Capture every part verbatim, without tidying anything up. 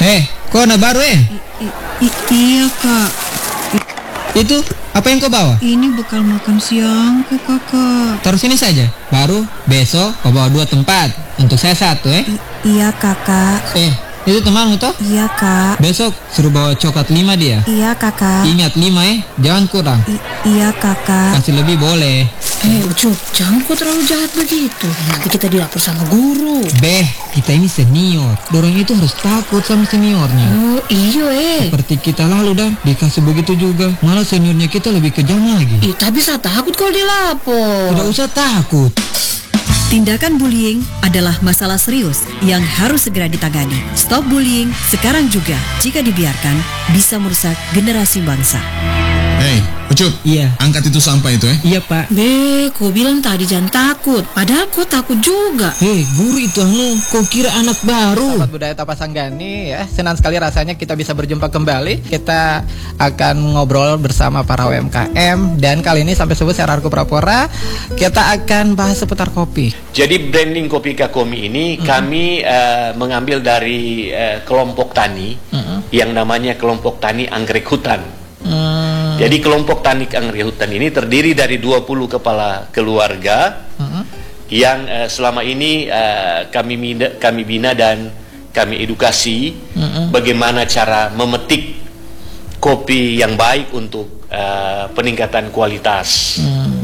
Eh, kok anak baru eh? I, i, iya kak. Itu apa yang kau bawa? Ini bekal makan siangku kakak. Taruh sini saja. Baru besok kau bawa dua tempat. Untuk saya satu eh. I, iya kakak. Eh, itu temanmu toh? Iya kak. Besok suruh bawa coklat lima dia. Iya kakak. Ingat lima eh, jangan kurang. I, iya kakak. Kasih lebih boleh. Eh Ucup, jangan kau terlalu jahat begitu. Nanti kita dilapor sama guru. Beh, kita ini senior. Dorong itu harus takut sama seniornya. Oh iya eh. Seperti kita lalu dah, dikasih begitu juga. Malah seniornya kita lebih kejam lagi. Ih, tapi saya takut kalau dilapor. Tidak usah takut. Tindakan bullying adalah masalah serius yang harus segera ditangani. Stop bullying sekarang juga. Jika dibiarkan, bisa merusak generasi bangsa. Hei, Ucup, Iya. angkat itu sampah itu eh. Iya pak. Be, kau bilang tadi jangan takut. Padahal kau takut juga. Hei, guru itu anu, kau kira anak baru? Sahabat Budaya Tapasanggani ya, senang sekali rasanya kita bisa berjumpa kembali. Kita akan ngobrol bersama para U M K M dan kali ini sampai subuh saya Rarko Prapora. Kita akan bahas seputar kopi. Jadi branding Kopi Kakomi ini mm-hmm. kami uh, mengambil dari uh, kelompok tani mm-hmm. yang namanya kelompok tani anggrek hutan. Mm. Jadi kelompok tani anggrek hutan ini terdiri dari dua puluh kepala keluarga mm-hmm. yang uh, selama ini uh, kami bina, kami bina dan kami edukasi mm-hmm. bagaimana cara memetik kopi yang baik untuk uh, peningkatan kualitas. Mm.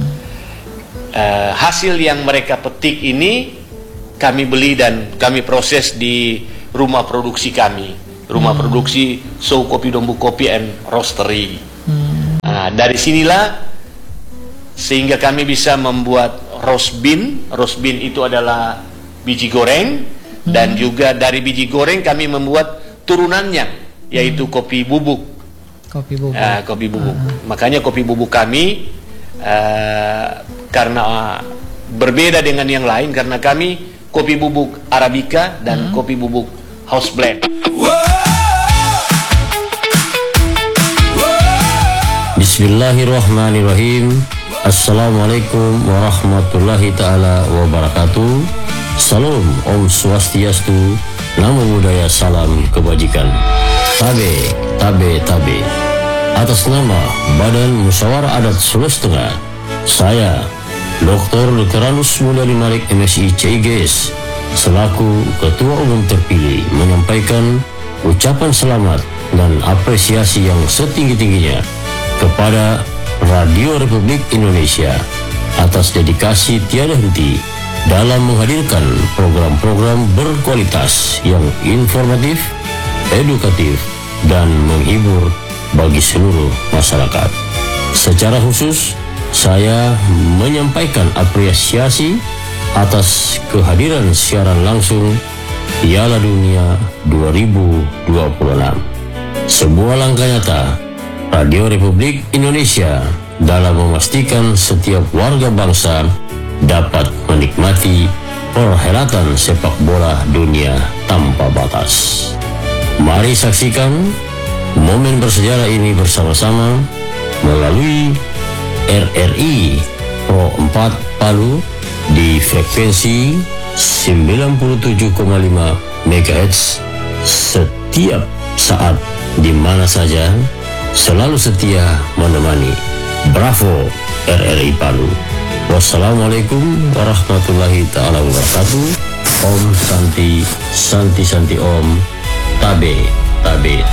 Uh, hasil yang mereka petik ini kami beli dan kami proses di rumah produksi kami, rumah hmm. produksi Sow Kopi Dombu Kopi and Roastery. Hmm. Nah, dari sinilah sehingga kami bisa membuat roast bean. Roast bean itu adalah biji goreng hmm. dan juga dari biji goreng kami membuat turunannya yaitu hmm. kopi bubuk. Kopi bubuk. Uh, kopi bubuk. Hmm. Makanya kopi bubuk kami uh, karena uh, berbeda dengan yang lain karena kami kopi bubuk Arabica dan hmm. kopi bubuk house blend. Bismillahirrahmanirrahim. Assalamualaikum warahmatullahi ta'ala wabarakatuh. Salam Om Swastiastu, Namo Buddhaya, salam kebajikan. Tabe, tabe, tabe. Atas nama Badan Musyawarah Adat Sulawesi Tengah, saya Doktor Luteranus Mulyadi Malik M Si C I G S selaku Ketua Umum terpilih menyampaikan ucapan selamat dan apresiasi yang setinggi-tingginya kepada Radio Republik Indonesia atas dedikasi tiada henti dalam menghadirkan program-program berkualitas yang informatif, edukatif, dan menghibur bagi seluruh masyarakat. Secara khusus, saya menyampaikan apresiasi atas kehadiran siaran langsung Piala Dunia dua ribu dua puluh enam. Sebuah langkah nyata Radio Republik Indonesia dalam memastikan setiap warga bangsa dapat menikmati perhelatan sepak bola dunia tanpa batas. Mari saksikan momen bersejarah ini bersama-sama melalui R R I Pro empat Palu di frekuensi sembilan puluh tujuh koma lima megahertz setiap saat di mana saja, selalu setia menemani. Bravo R R I Palu. Wassalamualaikum warahmatullahi ta'ala wabarakatuh. Om Santi Santi Santi Om. Tabe Tabe